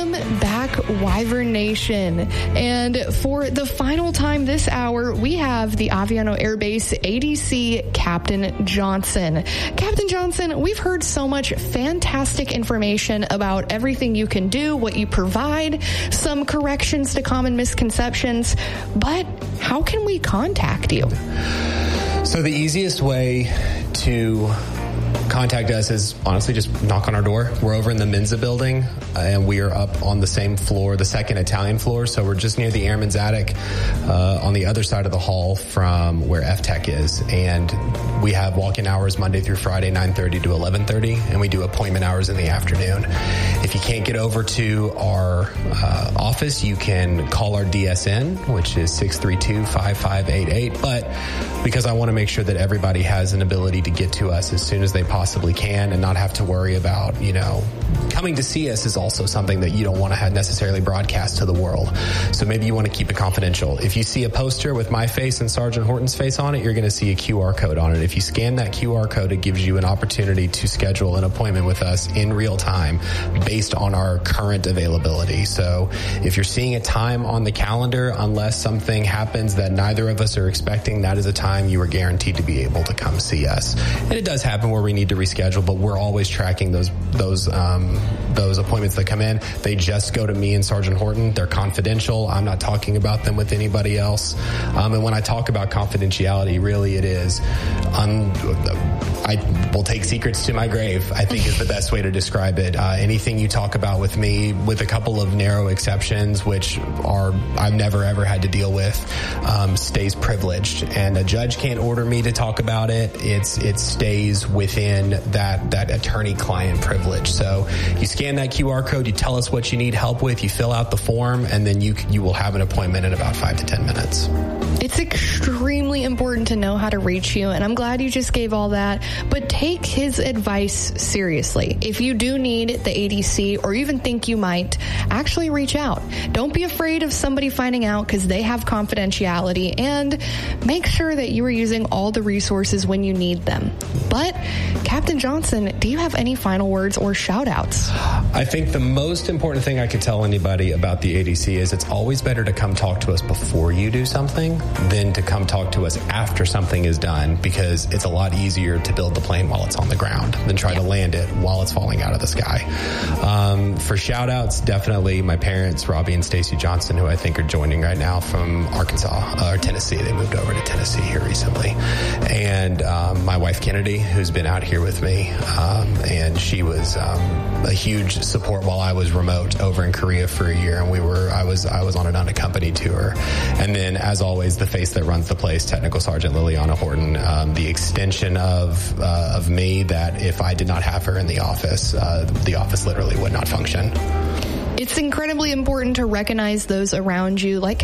Welcome back, Wyvern Nation. And for the final time this hour, we have the Aviano Air Base ADC Captain Johnson. Captain Johnson, we've heard so much fantastic information about everything you can do, what you provide, some corrections to common misconceptions, but how can we contact you? So the easiest way to contact us is honestly just knock on our door. We're over in the Menza building, and we are up on the same floor, the second Italian floor. So we're just near the Airman's Attic, on the other side of the hall from where FTech is. And we have walk-in hours Monday through Friday, 9:30 to 11:30, and we do appointment hours in the afternoon. If you can't get over to our office, you can call our DSN, which is 632-5588. But because I want to make sure that everybody has an ability to get to us as soon as they possibly can and not have to worry about, coming to see us is also something that you don't want to have necessarily broadcast to the world. So maybe you want to keep it confidential. If you see a poster with my face and Sergeant Horton's face on it, you're going to see a QR code on it. If you scan that QR code, it gives you an opportunity to schedule an appointment with us in real time based on our current availability. So if you're seeing a time on the calendar, unless something happens that neither of us are expecting, that is a time you are guaranteed to be able to come see us. And it does happen where we need to reschedule, but we're always tracking those appointments that come in. They just go to me and Sergeant Horton. They're confidential. I'm not talking about them with anybody else. And when I talk about confidentiality, really it is, I will take secrets to my grave, I think is the best way to describe it. Anything you talk about with me, with a couple of narrow exceptions, which I've never ever had to deal with, stays privileged. And a judge can't order me to talk about it. It stays within that attorney-client privilege. So you scan that QR code, you tell us what you need help with, you fill out the form, and then you will have an appointment in about 5 to 10 minutes. It's extremely important to know how to reach you, and I'm glad you just gave all that, but take his advice seriously. If you do need the ADC, or even think you might, actually reach out. Don't be afraid of somebody finding out, because they have confidentiality, and make sure that you are using all the resources when you need them. But Captain Johnson, do you have any final words or shout outs? I think the most important thing I could tell anybody about the ADC is it's always better to come talk to us before you do something than to come talk to us after something is done, because it's a lot easier to build the plane while it's on the ground than try to land it while it's falling out of the sky. For shout outs, definitely my parents, Robbie and Stacy Johnson, who I think are joining right now from Arkansas or Tennessee. They moved over to Tennessee here recently. And my wife Kennedy, who's been out here with me, and she was a huge support while I was remote over in Korea for a year, and I was on an unaccompanied tour. And then, as always, the face that runs the place, Technical Sergeant Liliana Horton, the extension of me, that if I did not have her in the office literally would not function. It's incredibly important to recognize those around you, like